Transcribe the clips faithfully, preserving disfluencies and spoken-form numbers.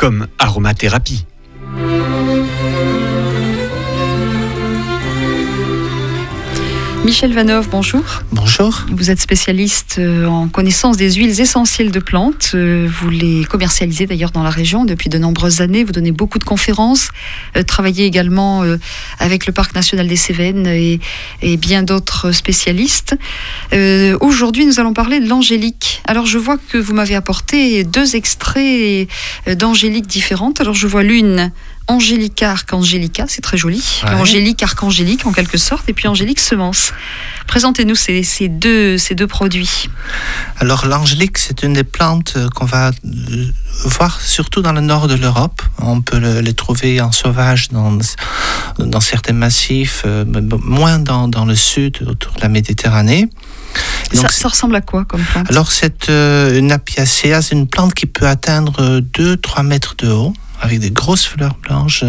comme aromathérapie. Michel Vanov, bonjour. Bonjour. Vous êtes spécialiste en connaissance des huiles essentielles de plantes. Vous les commercialisez d'ailleurs dans la région depuis de nombreuses années. Vous donnez beaucoup de conférences. Travaillez également avec le Parc national des Cévennes et, et bien d'autres spécialistes. Euh, aujourd'hui, nous allons parler de l'angélique. Alors, je vois que vous m'avez apporté deux extraits d'angélique différentes. Alors, je vois l'une... Angélica Archangelica, c'est très joli. Ouais. Angélique Archangélique en quelque sorte, et puis Angélique Semence. Présentez-nous ces, ces, deux, ces deux produits. Alors l'angélique, c'est une des plantes qu'on va voir surtout dans le nord de l'Europe. On peut le, les trouver en sauvage dans, dans certains massifs, moins dans, dans le sud, autour de la Méditerranée. Donc, ça, ça ressemble à quoi comme plante? Alors c'est euh, une Apiacea, c'est une plante qui peut atteindre deux à trois mètres de haut, avec des grosses fleurs blanches.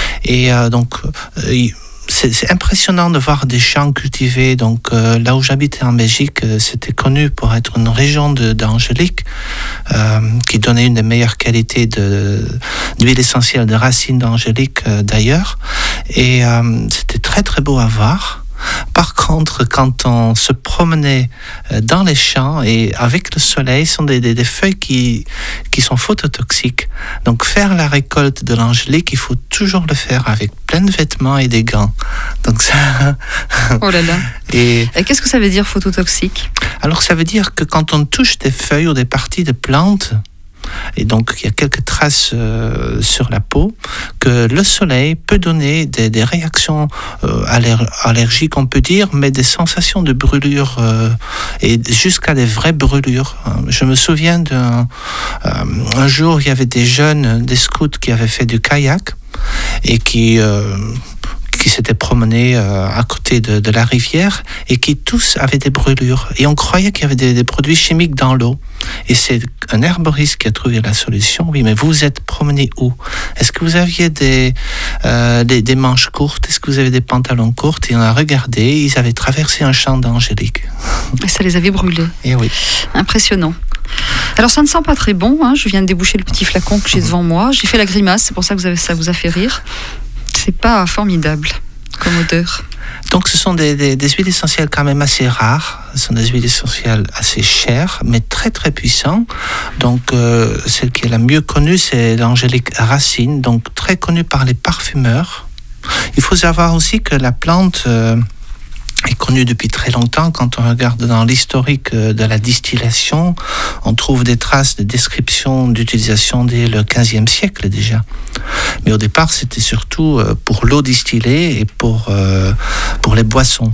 Et euh, donc, euh, c'est, c'est impressionnant de voir des champs cultivés. Donc, euh, là où j'habitais en Belgique, c'était connu pour être une région de, d'angélique euh, qui donnait une des meilleures qualités de, d'huile essentielle de racines d'angélique euh, d'ailleurs. Et euh, c'était très très beau à voir. Par contre, quand on se promenait dans les champs et avec le soleil, ce sont des, des, des feuilles qui, qui sont phototoxiques. Donc, faire la récolte de l'angélique, il faut toujours le faire avec plein de vêtements et des gants. Donc ça. Oh là là. Et, et qu'est-ce que ça veut dire phototoxique? Alors, ça veut dire que quand on touche des feuilles ou des parties de plantes, et donc il y a quelques traces euh, sur la peau, que le soleil peut donner des, des réactions euh, aller, allergiques, on peut dire, mais des sensations de brûlure euh, et jusqu'à des vraies brûlures. Je me souviens d'un euh, un jour, il y avait des jeunes, des scouts qui avaient fait du kayak et qui euh, qui s'étaient promenés euh, à côté de, de la rivière et qui tous avaient des brûlures. Et on croyait qu'il y avait des, des produits chimiques dans l'eau. Et c'est un herboriste qui a trouvé la solution. Oui, mais vous vous êtes promené où? Est-ce que vous aviez des, euh, des, des manches courtes? Est-ce que vous avez des pantalons courts? Et on a regardé, ils avaient traversé un champ d'angélique. Et ça les avait brûlés. Et oui. Impressionnant. Alors ça ne sent pas très bon, hein. Je viens de déboucher le petit flacon que j'ai devant moi. J'ai fait la grimace, c'est pour ça que vous avez, ça vous a fait rire. C'est pas formidable comme odeur. Donc ce sont des, des, des huiles essentielles quand même assez rares. Ce sont des huiles essentielles assez chères, mais très très puissantes. Donc euh, celle qui est la mieux connue, c'est l'angélique racine, donc très connue par les parfumeurs. Il faut savoir aussi que la plante euh, est connue depuis très longtemps. Quand on regarde dans l'historique de la distillation, on trouve des traces de description d'utilisation dès le quinzième siècle déjà. Mais au départ, c'était surtout pour l'eau distillée et pour, euh, pour les boissons.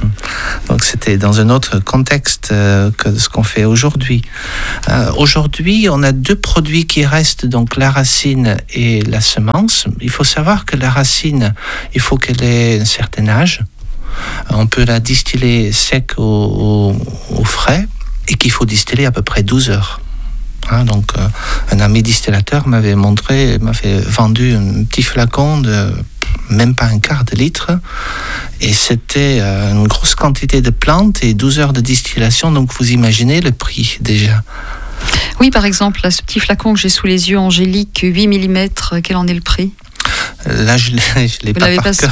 Donc c'était dans un autre contexte que ce qu'on fait aujourd'hui. Euh, aujourd'hui, on a deux produits qui restent, donc la racine et la semence. Il faut savoir que la racine, il faut qu'elle ait un certain âge. On peut la distiller sec au, au, au frais et qu'il faut distiller à peu près douze heures. Hein, donc, euh, un ami distillateur m'avait montré, m'avait vendu un petit flacon de même pas un quart de litre et c'était euh, une grosse quantité de plantes et douze heures de distillation. Donc, vous imaginez le prix déjà. Oui, par exemple, là, ce petit flacon que j'ai sous les yeux, Angélique, huit millimètres, quel en est le prix? Là, je l'ai, je l'ai pas par cœur.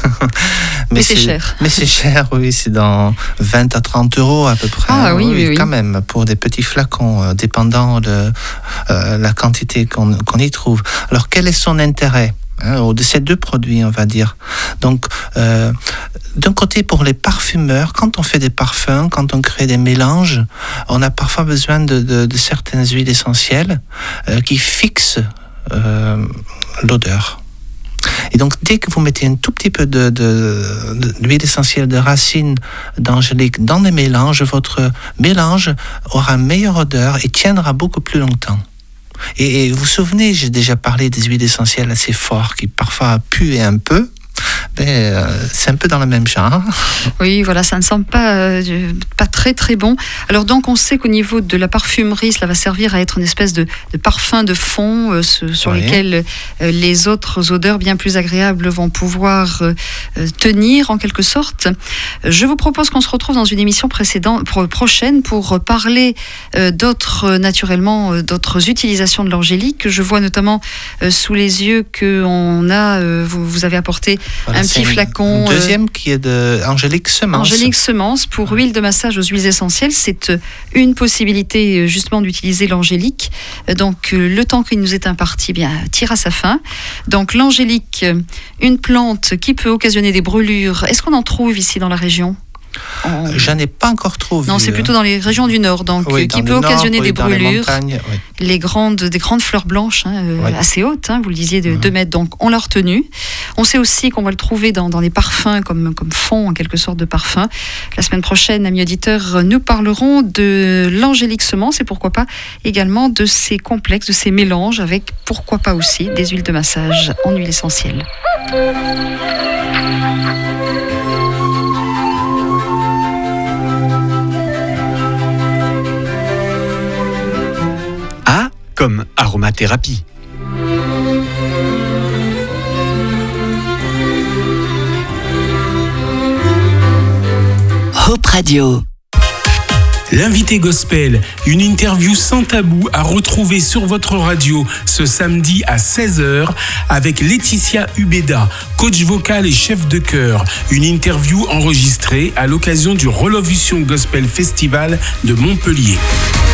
mais, mais c'est, c'est cher. Mais c'est cher, oui, c'est dans vingt à trente euros à peu près. Ah oui, oui, oui. Quand même, pour des petits flacons, euh, dépendant de euh, la quantité qu'on, qu'on y trouve. Alors, quel est son intérêt hein, de ces deux produits, on va dire? Donc, euh, d'un côté, pour les parfumeurs, quand on fait des parfums, quand on crée des mélanges, on a parfois besoin de, de, de certaines huiles essentielles euh, qui fixent euh, l'odeur. Et donc, dès que vous mettez un tout petit peu de, de, de, d'huile essentielle de racine d'angélique dans les mélanges, votre mélange aura une meilleure odeur et tiendra beaucoup plus longtemps. Et, et vous vous souvenez, j'ai déjà parlé des huiles essentielles assez fortes qui parfois puent un peu. mais euh, c'est un peu dans le même genre. Oui, voilà, ça ne semble pas, euh, pas très très bon. Alors donc on sait qu'au niveau de la parfumerie, cela va servir à être une espèce de, de parfum de fond euh, ce, sur oui. lesquels euh, les autres odeurs bien plus agréables vont pouvoir euh, tenir en quelque sorte. Je vous propose qu'on se retrouve dans une émission précédente, pro, prochaine pour parler euh, d'autres, naturellement, euh, d'autres utilisations de l'angélique. Je vois notamment euh, sous les yeux qu'on a, euh, vous, vous avez apporté voilà, un petit flacon. Un deuxième euh, qui est de Angélique Semence. Angélique Semence pour huile de massage aux huiles essentielles. C'est une possibilité justement d'utiliser l'angélique. Donc le temps qui nous est imparti bien, tire à sa fin. Donc l'angélique, une plante qui peut occasionner des brûlures. Est-ce qu'on en trouve ici dans la région ? On... Je n'ai pas encore trouvé. Non, c'est plutôt dans les régions du Nord, donc oui, qui peut occasionner nord, des oui, brûlures. Les, montagnes, oui. les grandes, des grandes fleurs blanches, hein, oui. assez hautes, hein, vous le disiez, de mmh. deux mètres. Donc, on l'a retenu. On sait aussi qu'on va le trouver dans, dans les parfums, comme, comme fond, en quelque sorte, de parfum. La semaine prochaine, amis auditeurs, nous parlerons de l'angélique semence et pourquoi pas également de ces complexes, de ces mélanges avec, pourquoi pas aussi, des huiles de massage en huile essentielle. Comme aromathérapie. Hope Radio. L'invité gospel, une interview sans tabou à retrouver sur votre radio ce samedi à seize heures avec Laetitia Ubeda, coach vocal et chef de chœur. Une interview enregistrée à l'occasion du Relovution Gospel Festival de Montpellier.